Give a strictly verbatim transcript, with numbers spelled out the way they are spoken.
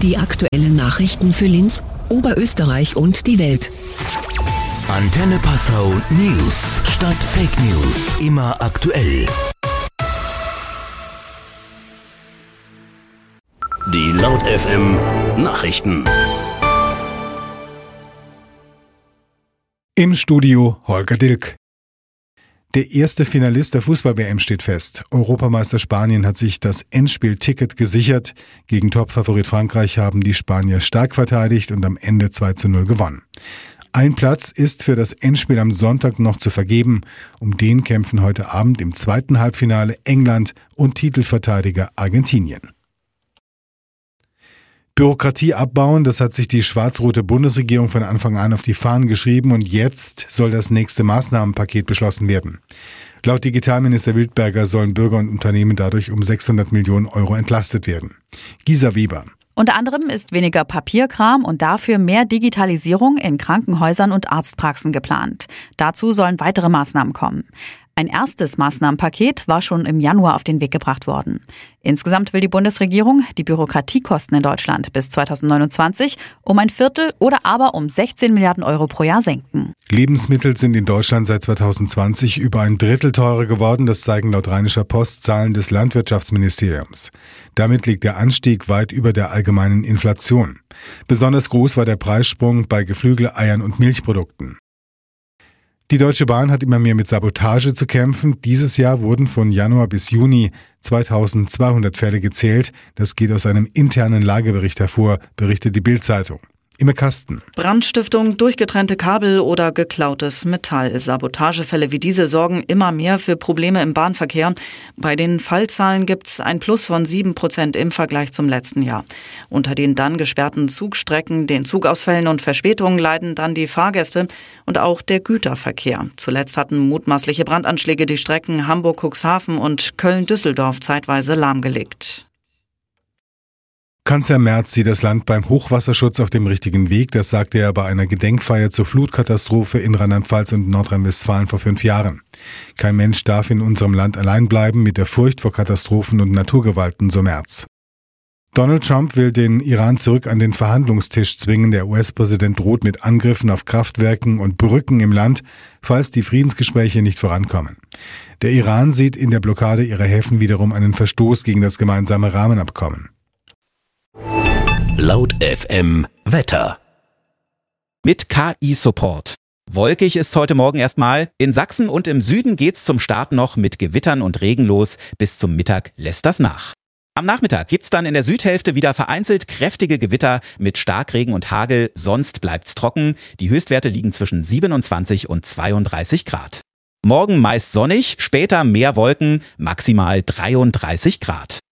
Die aktuellen Nachrichten für Linz, Oberösterreich und die Welt. Antenne Passau News statt Fake News. Immer aktuell. Die Laut F M Nachrichten. Im Studio Holger Dilk. Der erste Finalist der Fußball-W M steht fest. Europameister Spanien hat sich das Endspielticket gesichert. Gegen Topfavorit Frankreich haben die Spanier stark verteidigt und am Ende zwei zu null gewonnen. Ein Platz ist für das Endspiel am Sonntag noch zu vergeben. Um den kämpfen heute Abend im zweiten Halbfinale England und Titelverteidiger Argentinien. Bürokratie abbauen, das hat sich die schwarz-rote Bundesregierung von Anfang an auf die Fahnen geschrieben und jetzt soll das nächste Maßnahmenpaket beschlossen werden. Laut Digitalminister Wildberger sollen Bürger und Unternehmen dadurch um sechshundert Millionen Euro entlastet werden. Gisa Weber. Unter anderem ist weniger Papierkram und dafür mehr Digitalisierung in Krankenhäusern und Arztpraxen geplant. Dazu sollen weitere Maßnahmen kommen. Ein erstes Maßnahmenpaket war schon im Januar auf den Weg gebracht worden. Insgesamt will die Bundesregierung die Bürokratiekosten in Deutschland bis zweitausendneunundzwanzig um ein Viertel oder aber um sechzehn Milliarden Euro pro Jahr senken. Lebensmittel sind in Deutschland seit zweitausendzwanzig über ein Drittel teurer geworden. Das zeigen laut Rheinischer Post Zahlen des Landwirtschaftsministeriums. Damit liegt der Anstieg weit über der allgemeinen Inflation. Besonders groß war der Preissprung bei Geflügel, Eiern und Milchprodukten. Die Deutsche Bahn hat immer mehr mit Sabotage zu kämpfen. Dieses Jahr wurden von Januar bis Juni zweitausendzweihundert Fälle gezählt. Das geht aus einem internen Lagebericht hervor, berichtet die Bild-Zeitung. Imme Kasten. Brandstiftung, durchgetrennte Kabel oder geklautes Metall. Sabotagefälle wie diese sorgen immer mehr für Probleme im Bahnverkehr. Bei den Fallzahlen gibt es ein Plus von sieben Prozent im Vergleich zum letzten Jahr. Unter den dann gesperrten Zugstrecken, den Zugausfällen und Verspätungen leiden dann die Fahrgäste und auch der Güterverkehr. Zuletzt hatten mutmaßliche Brandanschläge die Strecken Hamburg-Cuxhaven und Köln-Düsseldorf zeitweise lahmgelegt. Kanzler Merz sieht das Land beim Hochwasserschutz auf dem richtigen Weg. Das sagte er bei einer Gedenkfeier zur Flutkatastrophe in Rheinland-Pfalz und Nordrhein-Westfalen vor fünf Jahren. Kein Mensch darf in unserem Land allein bleiben mit der Furcht vor Katastrophen und Naturgewalten, so Merz. Donald Trump will den Iran zurück an den Verhandlungstisch zwingen. Der U S-Präsident droht mit Angriffen auf Kraftwerken und Brücken im Land, falls die Friedensgespräche nicht vorankommen. Der Iran sieht in der Blockade ihrer Häfen wiederum einen Verstoß gegen das gemeinsame Rahmenabkommen. Laut F M Wetter. Mit K I-Support. Wolkig ist heute Morgen erstmal. In Sachsen und im Süden geht's zum Start noch mit Gewittern und Regen los. Bis zum Mittag lässt das nach. Am Nachmittag gibt's dann in der Südhälfte wieder vereinzelt kräftige Gewitter mit Starkregen und Hagel. Sonst bleibt's trocken. Die Höchstwerte liegen zwischen siebenundzwanzig und zweiunddreißig Grad. Morgen meist sonnig, später mehr Wolken, maximal dreiunddreißig Grad.